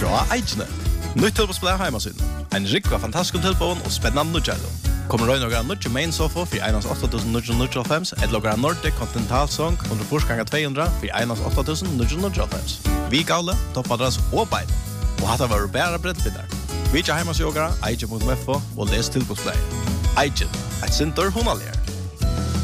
fra Eikene. Nytt tilbosblad heimasyn. En rikva fantastisk tilbån og spennende nødgjellom. Kommer røy noen nødje main sofa for 1.8.995 et lager Nordic Continental Song under forskanget 200 for 1.8.995. Vi gavle, toppadress og bein. Og hatt var bæra brettbinner. Vi ikke heimasjogere, eikje.fo og les tilbosblad. Eiken, et sinter hunalier.